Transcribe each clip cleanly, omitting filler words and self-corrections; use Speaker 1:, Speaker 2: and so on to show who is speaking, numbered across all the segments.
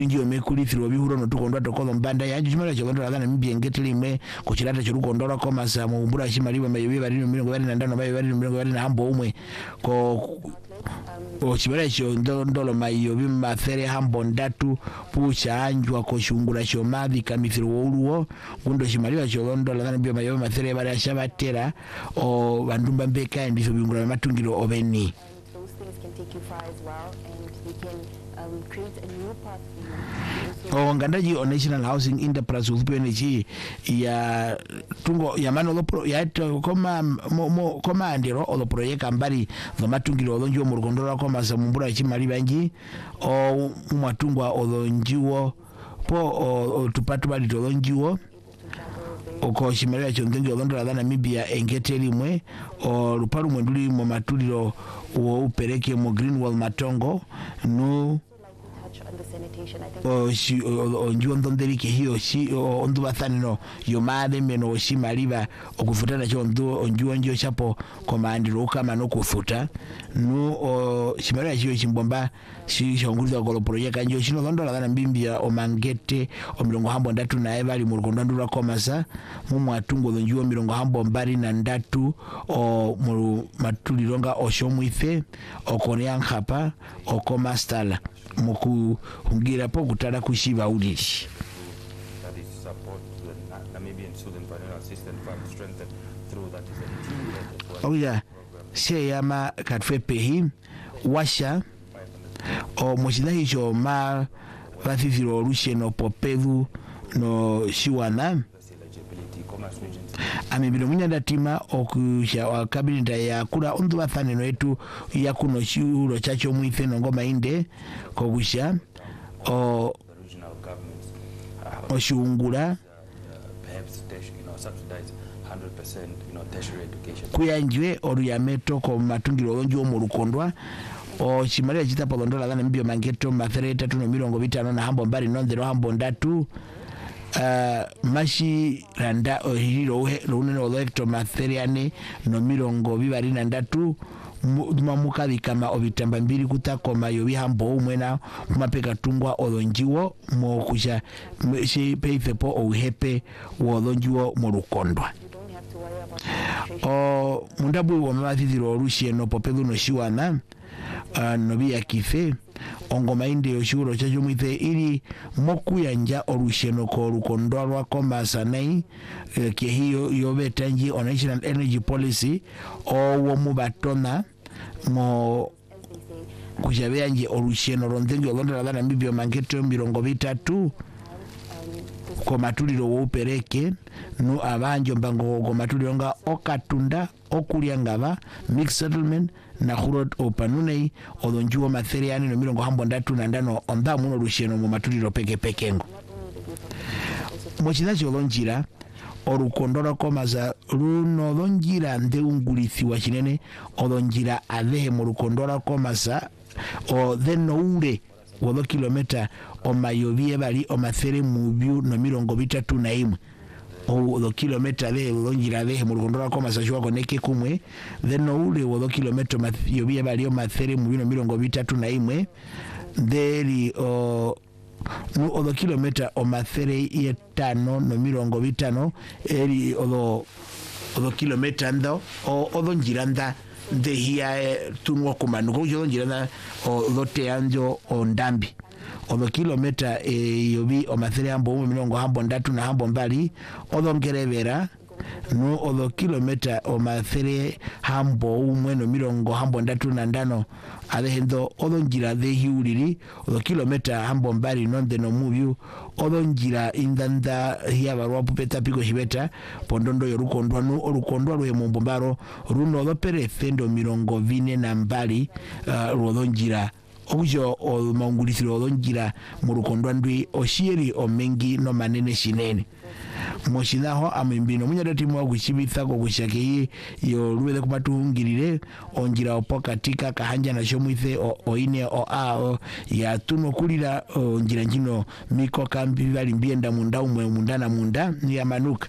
Speaker 1: injio mekulithirwa bihuro no tukondwa tokozo mbanda yaje chimala chondo la Namibia ngetelime kuchilata chirukondola komasa mu mbura chimaliwa mayibi bali mirongo bali na ndano mayibi mirongo bali na hambo umwe ko chimala ndolo mayo bimathere hambo ndatu pucha anjwa ko shungula shomadhi kamithiro oluwo gundo chimaliwa chondo la Namibia mayibi mathere bali ashabatera o bandumba mbeka ndizo bingula matungiro obeni.
Speaker 2: Those things can take you far as well, and they can create a new path for you.
Speaker 1: Ngandaji o National Housing Enterprise UPNG ya tungo ya mano lo ya koma andiro o lo proyeka mbali zo matungiro olonjo mu rukondora koma samumbura chimali banji o mwatungwa olonjiwo po o tupatu bali olonjiwo oko chimali cha ndenge olondora la Namibia engetelimwe o lupalu mwenduli mu matuliro wo upereke mu Greenwell Matongo no onjuo ndonderike hiyo ondu bathanino yomade meno shimaliba okufutana cho onjuo njo chapo komandiro kama no kufuta no shimaliba hiyo chimbomba shonguriza golo project njo shino ndondola na Namibia omangete omilongo hambo ndatu na ebali mu rukondandura komasa mu mwatungo onjuo milongo hambo mbari na ndatu o mu matulironga oshomwife okonyankhapa okomastala muku hungira po kutara kushiba ulili.
Speaker 3: That is support the Namibian Student Financial Assistance Fund strengthened through that is a
Speaker 1: oya se yama katfepehi washa o mochidahi cho ma vathithiro olusheno popevu no shiwana amibino munyadatima okusha wa kabineta ya kula undu bathaneno etu ya kuno shiuro chacho mwithe no ngoma inde kokusha o oshungula
Speaker 3: subsidize 100% tertiary education
Speaker 1: kuyanjwe oruyameto ko matungiro olonjo mu rukondwa o chimalia chitapo londola la Namibia mangeto mathere 350 na hambo mbali nondero hambo ndatu mashi randa ohiro lunene olekto matheriane no mirongo bibari na ndatu mumukali kama obitamba mbili kutakoma yobi hambo umwena kumapeka tungwa olonjiwo mo kusha shi peifepo ohepe wolonjiwo mu rukondwa o mundabu wa mathithiro olushie no popelu no shiwana nobi ya kife ongoma inde yoshuro chajo mwithe ili mokuyanja olusheno ko rukondwa lwa komasa nei ke hiyo yobetanji on National Energy Policy o mubatona mo kujabeanje olusheno londengi olondera la Namibia mangeto mirongo bitatu ko matuliro wo upereke no abanjo mbango ko matuliro nga okatunda okulyangaba mixed settlement na khurot opanunei olonjuo matheriani no mirongo hambo ndatu na ndano onda muno lusheno mu matuliro peke ngo mochinacho olonjira orukondora komaza runo lonjira ndeungulithi wa chinene olonjira adehe mu rukondora komaza o theno ure wodo kilomita o mayobie bali o mathere mubiu no mirongo bitatu na imwe o do kilomita de lonjira de mu rukondora komaza shwa koneke kumwe theno ure wodo kilomita mayobie bali o mathere mubiu no mirongo bitatu na imwe deri o do kilomita o mathere yetano no mirongo bitano eri o do kilomita ndo o do njiranda de hia tunwa kumanu ko njiranda o do teanjo o ndambi o do kilomita yobi o mathere hambo mirongo hambo ndatu na hambo mbali o do ngerevera no o do kilomita o mathere hambo umwe no mirongo hambo ndatu na ndano alehendo o do njira de hiuliri o do kilomita hambo mbali nonde no mubiu o do njira indanda hia barwa pupeta piko shibeta pondondo yorukondwa no orukondwa lwe mumbombaro runo do perefendo mirongo vine na mbali ro do njira ojo o maungulithiro do njira mu rukondwa ndwi oshieri o mengi no manene shinene moshinaho amimbino munyadati mwa kushibitha ko kushake yo lwele kumatungirire onjira opo katika kahanja na shomwithe o ine o a ya tuno kulira onjira njino miko kambi bali mbienda munda umwe munda na munda ni amanuka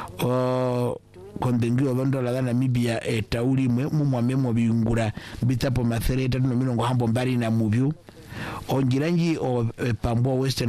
Speaker 1: kondengio londola la Namibia tauli mwe mumwamemo biungura bitapo mathere 350 mbali na mubyu onjiranji o pambua Western